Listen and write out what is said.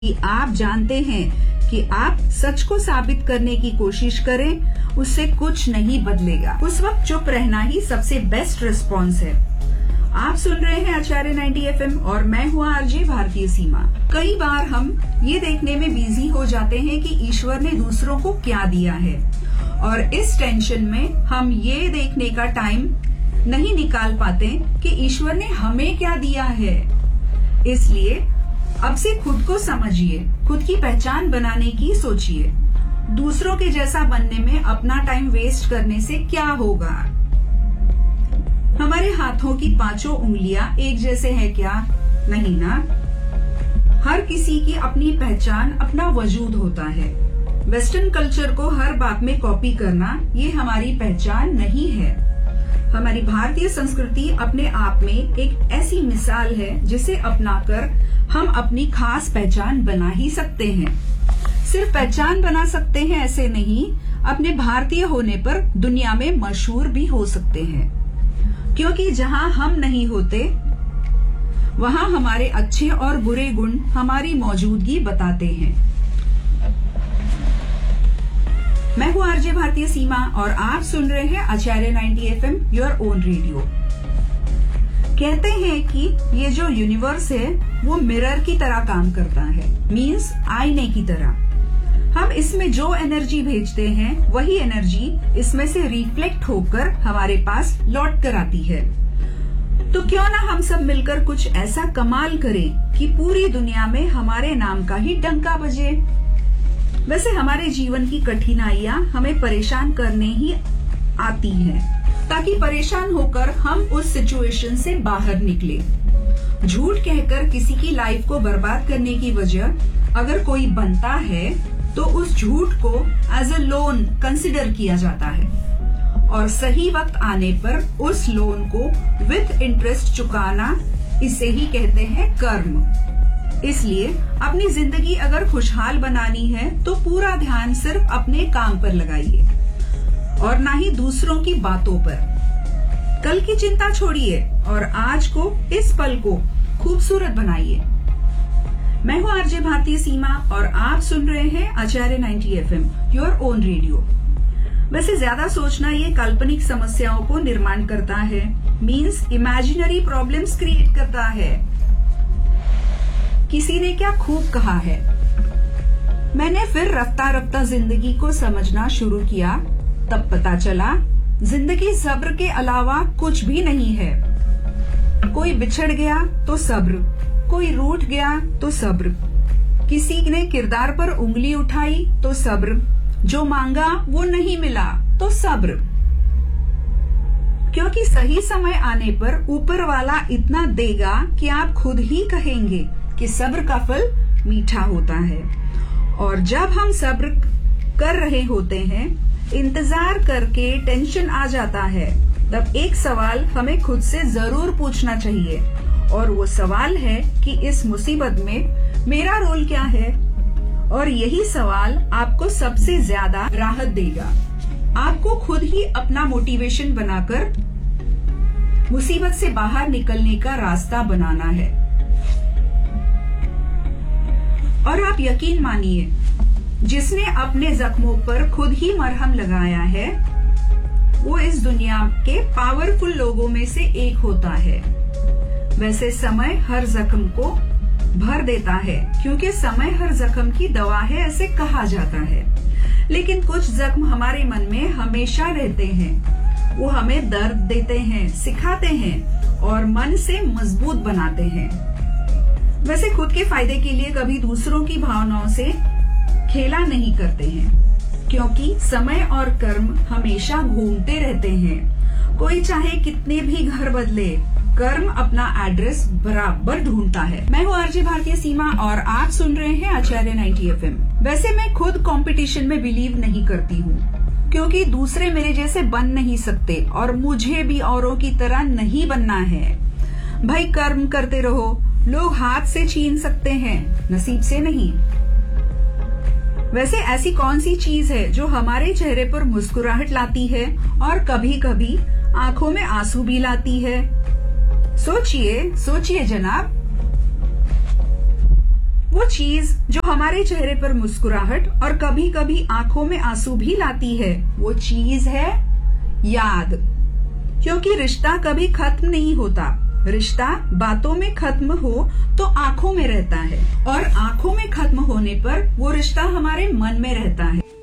कि आप जानते हैं कि आप सच को साबित करने की कोशिश करें, उससे कुछ नहीं बदलेगा। उस वक्त चुप रहना ही सबसे बेस्ट रिस्पॉन्स है। आप सुन रहे हैं आचार्य 90 FM और मैं हूँ आरजे भारतीय सीमा। कई बार हम ये देखने में बिजी हो जाते हैं कि ईश्वर ने दूसरों को क्या दिया है, और इस टेंशन में हम ये देखने का टाइम नहीं निकाल पाते कि ईश्वर ने हमें क्या दिया है। इसलिए अब से खुद को समझिए, खुद की पहचान बनाने की सोचिए। दूसरों के जैसा बनने में अपना टाइम वेस्ट करने से क्या होगा? हमारे हाथों की पांचों उंगलियां एक जैसे हैं क्या? नहीं ना। हर किसी की अपनी पहचान, अपना वजूद होता है। वेस्टर्न कल्चर को हर बात में कॉपी करना ये हमारी पहचान नहीं है। हमारी भारतीय संस्कृति अपने आप में एक ऐसी मिसाल है जिसे अपनाकर हम अपनी खास पहचान बना ही सकते हैं। सिर्फ पहचान बना सकते हैं ऐसे नहीं, अपने भारतीय होने पर दुनिया में मशहूर भी हो सकते हैं। क्योंकि जहां हम नहीं होते वहां हमारे अच्छे और बुरे गुण हमारी मौजूदगी बताते हैं। मैं हूँ आरजे भारतीय सीमा और आप सुन रहे हैं आचार्य 90 FM योर ओन रेडियो। कहते हैं कि ये जो यूनिवर्स है वो मिरर की तरह काम करता है, मीन्स आईने की तरह। हम इसमें जो एनर्जी भेजते हैं वही एनर्जी इसमें से रिफ्लेक्ट होकर हमारे पास लौट कर आती है। तो क्यों ना हम सब मिलकर कुछ ऐसा कमाल करें कि पूरी दुनिया में हमारे नाम का ही डंका बजे। वैसे हमारे जीवन की कठिनाइयां हमें परेशान करने ही आती हैं, ताकि परेशान होकर हम उस सिचुएशन से बाहर निकले। झूठ कहकर किसी की लाइफ को बर्बाद करने की वजह अगर कोई बनता है तो उस झूठ को एज अ लोन कंसिडर किया जाता है, और सही वक्त आने पर उस लोन को विद इंटरेस्ट चुकाना, इसे ही कहते हैं कर्म। इसलिए अपनी जिंदगी अगर खुशहाल बनानी है तो पूरा ध्यान सिर्फ अपने काम पर लगाइए और ना ही दूसरों की बातों पर। कल की चिंता छोड़िए और आज को, इस पल को खूबसूरत बनाइए। मैं हूँ आरजे भारतीय सीमा और आप सुन रहे हैं आचार्य 90 FM योर ओन रेडियो। वैसे ज्यादा सोचना ये काल्पनिक समस्याओं को निर्माण करता है, मीन्स इमेजिनरी प्रॉब्लम्स क्रिएट करता है। किसी ने क्या खूब कहा है। मैंने फिर रफ्ता रफ्ता जिंदगी को समझना शुरू किया, तब पता चला जिंदगी सब्र के अलावा कुछ भी नहीं है। कोई बिछड़ गया तो सब्र, कोई रूठ गया तो सब्र, किसी ने किरदार पर उंगली उठाई तो सब्र, जो मांगा वो नहीं मिला तो सब्र। क्योंकि सही समय आने पर ऊपर वाला इतना देगा कि आप खुद ही कहेंगे कि सब्र का फल मीठा होता है। और जब हम सब्र कर रहे होते हैं, इंतजार करके टेंशन आ जाता है, तब एक सवाल हमें खुद से जरूर पूछना चाहिए, और वो सवाल है कि इस मुसीबत में मेरा रोल क्या है। और यही सवाल आपको सबसे ज्यादा राहत देगा। आपको खुद ही अपना मोटिवेशन बनाकर मुसीबत से बाहर निकलने का रास्ता बनाना है। और आप यकीन मानिए, जिसने अपने जख्मों पर खुद ही मरहम लगाया है वो इस दुनिया के पावरफुल लोगों में से एक होता है। वैसे समय हर जख्म को भर देता है, क्योंकि समय हर जख्म की दवा है, ऐसे कहा जाता है। लेकिन कुछ जख्म हमारे मन में हमेशा रहते हैं। वो हमें दर्द देते हैं, सिखाते हैं और मन से मजबूत बनाते हैं। वैसे खुद के फायदे के लिए कभी दूसरों की भावनाओं से खेला नहीं करते हैं, क्योंकि समय और कर्म हमेशा घूमते रहते हैं। कोई चाहे कितने भी घर बदले, कर्म अपना एड्रेस बराबर ढूंढता है। मैं हूँ आरजे भारतीय सीमा और आप सुन रहे हैं आचार्य 90 FM। वैसे मैं खुद कंपटीशन में बिलीव नहीं करती हूँ, क्योंकि दूसरे मेरे जैसे बन नहीं सकते और मुझे भी औरों की तरह नहीं बनना है। भाई कर्म करते रहो, लोग हाथ से छीन सकते हैं, नसीब से नहीं। वैसे ऐसी कौन सी चीज है जो हमारे चेहरे पर मुस्कुराहट लाती है और कभी कभी आंखों में आंसू भी लाती है? सोचिए सोचिए जनाब। वो चीज जो हमारे चेहरे पर मुस्कुराहट और कभी कभी आंखों में आंसू भी लाती है, वो चीज है याद। क्योंकि रिश्ता कभी खत्म नहीं होता, रिश्ता बातों में खत्म हो तो आंखों में रहता है, और आंखों में खत्म होने पर वो रिश्ता हमारे मन में रहता है।